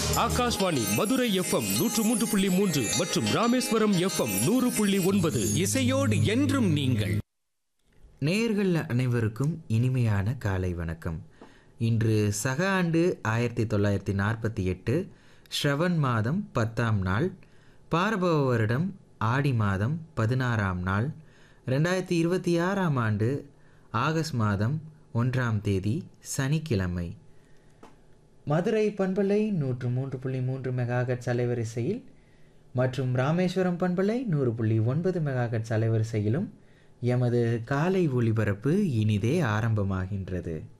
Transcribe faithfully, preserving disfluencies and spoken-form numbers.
Akashvani Madurai FM நூற்று மூன்று புள்ளி மூன்று மற்றும் ராமேஸ்வரம் எஃப்எம் நூறு புள்ளி ஒன்பது. இசையோடு என்றும் நீங்கள். நேயர்கள் அனைவருக்கும் இனிமையான காலை வணக்கம். இன்று சக ஆண்டு ஆயிரத்தி தொள்ளாயிரத்தி நாற்பத்தி எட்டு ஸ்ரவன் மாதம் பத்தாம் நாள், பாரபவ வருடம் ஆடி மாதம் பதினாறாம் நாள், ரெண்டாயிரத்தி இருபத்தி ஆறாம் ஆண்டு ஆகஸ்ட் மாதம் ஒன்றாம் தேதி சனிக்கிழமை. மதுரை பண்பலை நூற்று மூன்று புள்ளி மூன்று மெகாஹெர்ட்ஸ் அலைவரிசையில் மற்றும் ராமேஸ்வரம் பண்பலை நூறு புள்ளி ஒன்பது மெகாஹெர்ட்ஸ் அலைவரிசையிலும் எமது காலை ஒளிபரப்பு இனிதே ஆரம்பமாகின்றது.